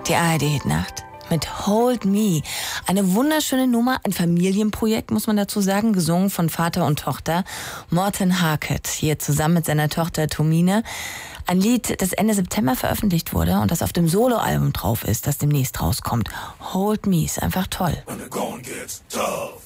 Die ARD-Hitnacht mit Hold Me. Eine wunderschöne Nummer, ein Familienprojekt, muss man dazu sagen, gesungen von Vater und Tochter. Morten Harket, hier zusammen mit seiner Tochter Tomine. Ein Lied, das Ende September veröffentlicht wurde und das auf dem Soloalbum drauf ist, das demnächst rauskommt. Hold Me ist einfach toll. When the going gets tough.